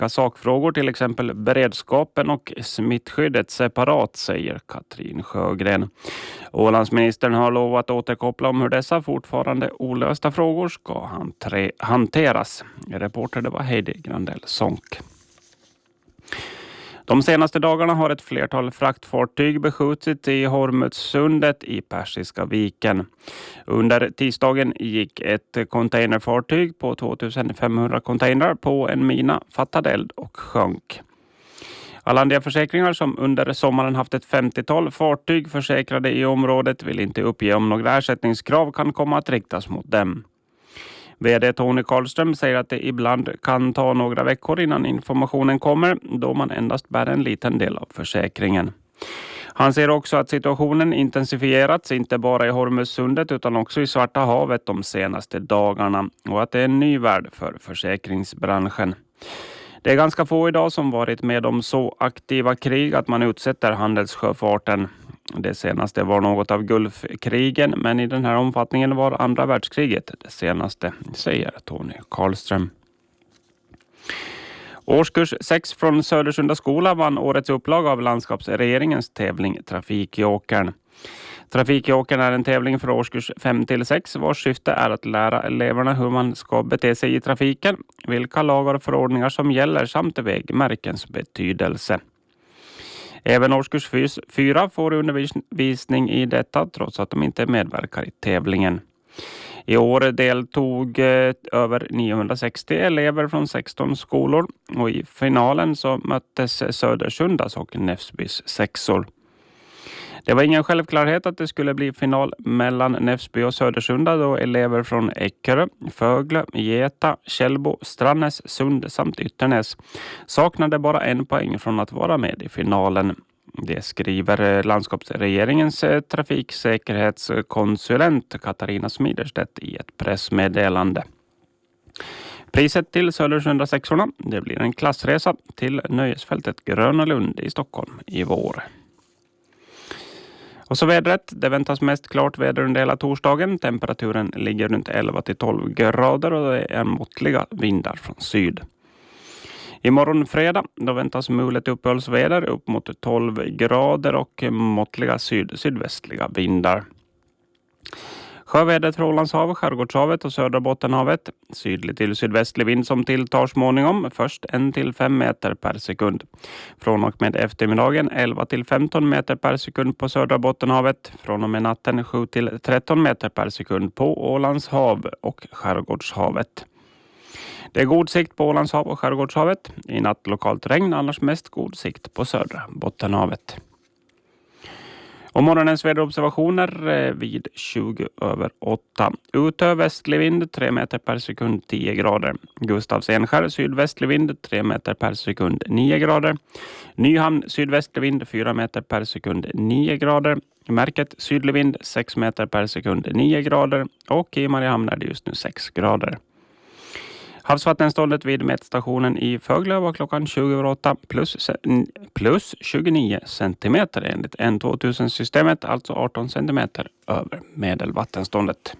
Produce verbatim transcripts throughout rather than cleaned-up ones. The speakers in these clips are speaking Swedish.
handlägga sakfrågor, till exempel beredskapen och smittskyddet separat, säger Katrin Sjögren. Ålandsministern har lovat återkoppla om hur dessa fortfarande olösta frågor ska hantre- hanteras. Reporter det var Heidi Grandell Sonk. De senaste dagarna har ett flertal fraktfartyg beskjutit i Hormuzsundet i Persiska viken. Under tisdagen gick ett containerfartyg på tvåtusenfemhundra containrar på en mina, fattade eld och sjönk. Allandia Försäkringar, som under sommaren haft ett femtiotal fartyg försäkrade i området, vill inte uppge om några ersättningskrav kan komma att riktas mot dem. V D Tony Karlström säger att det ibland kan ta några veckor innan informationen kommer, då man endast bär en liten del av försäkringen. Han ser också att situationen intensifierats inte bara i Hormuzsundet utan också i Svarta havet de senaste dagarna och att det är en ny värld för försäkringsbranschen. Det är ganska få idag som varit med om så aktiva krig att man utsätter handelssjöfarten. Det senaste var något av Gulfkrigen, men i den här omfattningen var andra världskriget det senaste, säger Tony Karlström. Årskurs sex från Södersunda skola vann årets upplag av landskapsregeringens tävling Trafikjokern. Trafikjokern är en tävling för årskurs fem till sex vars syfte är att lära eleverna hur man ska bete sig i trafiken, vilka lagar och förordningar som gäller samt vägmärkens betydelse. Även årskurs fyra får undervisning i detta trots att de inte medverkar i tävlingen. I år deltog över niohundrasextio elever från sexton skolor och i finalen så möttes Södersundas och Näsbys sexor. Det var ingen självklarhet att det skulle bli final mellan Näsby och Södersunda då elever från Eckerö, Fögle, Geta, Källbo, Strannäs, Sund samt Ytternäs saknade bara en poäng från att vara med i finalen. Det skriver landskapsregeringens trafiksäkerhetskonsulent Katarina Smiderstedt i ett pressmeddelande. Priset till Södersunda sexorna, det blir en klassresa till nöjesfältet Gröna Lund i Stockholm i vår. Och så vädret, det väntas mest klart väder under hela torsdagen. Temperaturen ligger runt elva till tolv grader och det är måttliga vindar från syd. Imorgon fredag, då väntas mulet uppehållsväder upp mot tolv grader och måttliga syd-sydvästliga vindar. Sjövädret för Ålandshavet, Skärgårdshavet och Södra Bottenhavet. Sydlig till sydvästlig vind som tilltar småningom. Först en till fem meter per sekund. Från och med eftermiddagen elva till femton meter per sekund på Södra Bottenhavet. Från och med natten sju till tretton meter per sekund på Ålandshav och Skärgårdshavet. Det är god sikt på Ålandshav och Skärgårdshavet. I natt lokalt regn, annars mest god sikt på Södra Bottenhavet. Och morgonens väderobservationer vid tjugo över åtta. Utö västlig vind tre meter per sekund tio grader. Gustavs Enskär sydvästlig vind tre meter per sekund nio grader. Nyhamn sydvästlig vind fyra meter per sekund nio grader. Märket sydlig vind sex meter per sekund nio grader. Och i Mariehamn är det just nu sex grader. Havsvattenståndet vid mätstationen i Fögle var klockan tjugo över åtta plus, plus tjugonio centimeter enligt N tvåtusen-systemet, alltså arton centimeter över medelvattenståndet.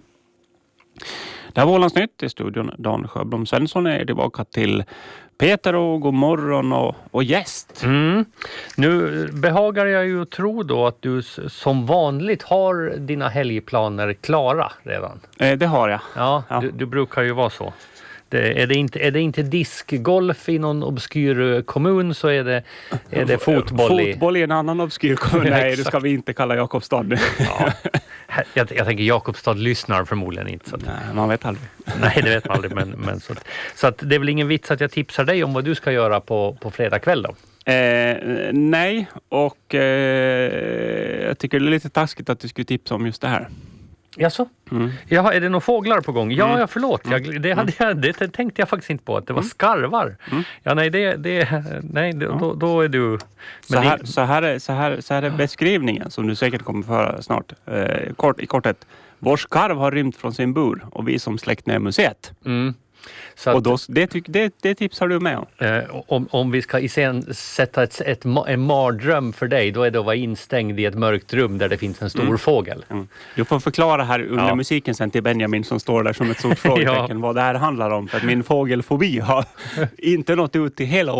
Det här var Ålandsnytt i studion. Dan Sjöblom Svensson är tillbaka till Peter och god morgon och, och gäst. Mm. Nu behagar jag ju tro då att du som vanligt har dina helgplaner klara redan. Eh, det har jag. Ja, ja. Du, du brukar ju vara så. Det, är, det inte, är det inte diskgolf i någon obskyr kommun så är det, är det fotboll i... Fotboll i en annan obskyr kommun. Nej, det ska vi inte kalla Jakobstad. Ja. Jag, jag tänker Jakobstad lyssnar förmodligen inte. Så att... Nej, man vet aldrig. Nej, det vet man aldrig. Men, men så, att, så att det är väl ingen vits att jag tipsar dig om vad du ska göra på, på fredag kväll då? Eh, nej, och eh, jag tycker det är lite taskigt att du skulle tipsa om just det här. Jaså? Mm. Ja, är det några fåglar på gång? Ja, mm. ja förlåt. Jag, det, hade jag, det tänkte jag faktiskt inte på. Att det var mm. skarvar. Mm. Ja, nej, det, det, nej det, ja. då, då är du... Så här, det... så, här är, så, här, så här är beskrivningen som du säkert kommer få höra snart. Eh, kort, I korthet. Vår skarv har rymt från sin bur och vi som släkt ner museet. Mm. Så att, och då, det, det, det tipsar du med om. Eh, om. Om vi ska sätta ett, ett, en mardröm för dig, då är det att vara instängd i ett mörkt rum där det finns en stor mm. fågel. Mm. Du får förklara här under ja. musiken sen till Benjamin som står där som ett stort frågetecken ja. vad det här handlar om. För att min fågelfobi har inte nått ut till hela